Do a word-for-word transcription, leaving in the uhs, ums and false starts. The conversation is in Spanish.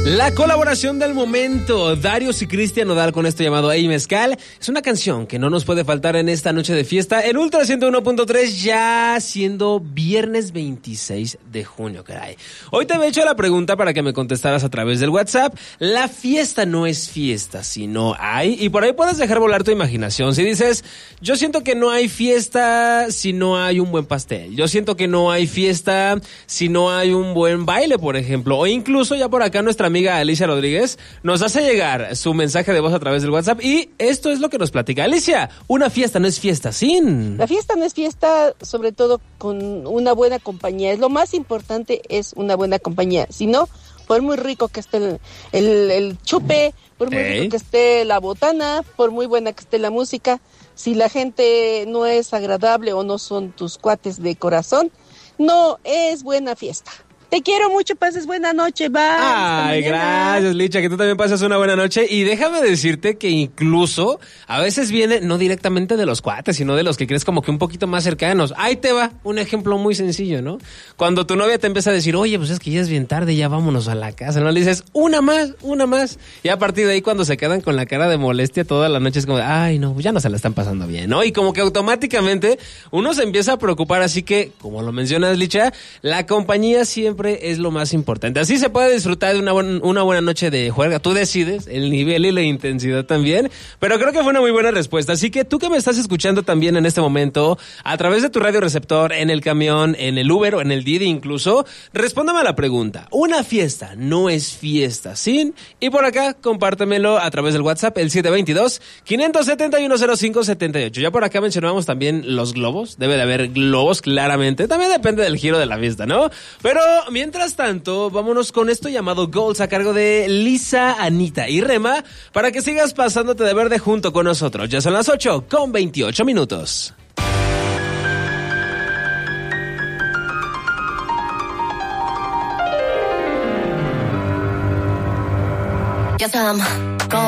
La colaboración del momento, Darius y Cristian Nodal con esto llamado Ey Mezcal. Es una canción que no nos puede faltar en esta noche de fiesta. En Ultra ciento uno punto tres, ya siendo viernes veintiséis de junio, caray. Hoy te había hecho la pregunta para que me contestaras a través del WhatsApp. La fiesta no es fiesta si no hay. Y por ahí puedes dejar volar tu imaginación. Si dices, yo siento que no hay fiesta si no hay un buen pastel. Yo siento que no hay fiesta si no hay un buen baile, por ejemplo. O incluso ya por acá nuestra amiga Alicia Rodríguez nos hace llegar su mensaje de voz a través del WhatsApp y esto es lo que nos platica. Alicia, una fiesta no es fiesta sin... La fiesta no es fiesta, sobre todo con una buena compañía. Es lo más importante, es una buena compañía. Si no, por muy rico que esté el, el, el chupe, por muy Ey. rico que esté la botana, por muy buena que esté la música, si la gente no es agradable o no son tus cuates de corazón, no es buena fiesta. Te quiero mucho, pases buena noche, bye. Ay, gracias, Licha, que tú también pases una buena noche. Y déjame decirte que incluso a veces viene no directamente de los cuates, sino de los que crees como que un poquito más cercanos. Ahí te va un ejemplo muy sencillo, ¿no? Cuando tu novia te empieza a decir, oye, pues es que ya es bien tarde, ya vámonos a la casa, ¿no? Le dices, una más, una más. Y a partir de ahí, cuando se quedan con la cara de molestia toda la noche, es como, ay, no, ya no se la están pasando bien, ¿no? Y como que automáticamente uno se empieza a preocupar. Así que, como lo mencionas, Licha, la compañía siempre es lo más importante. Así se puede disfrutar de una, buen, una buena noche de juerga. Tú decides el nivel y la intensidad también, pero creo que fue una muy buena respuesta. Así que tú que me estás escuchando también en este momento, a través de tu radio receptor, en el camión, en el Uber o en el Didi incluso, respóndame a la pregunta. ¿Una fiesta no es fiesta sin? Y por acá, compártemelo a través del WhatsApp, el siete dos dos, cinco siete uno, cero cinco siete ocho. Ya por acá mencionábamos también los globos. Debe de haber globos, claramente. También depende del giro de la fiesta, ¿no? Pero mientras tanto, vámonos con esto llamado Goals a cargo de Lisa, Anita y Rema para que sigas pasándote de verde junto con nosotros. Ya son las ocho con veintiocho minutos. Yes, I'm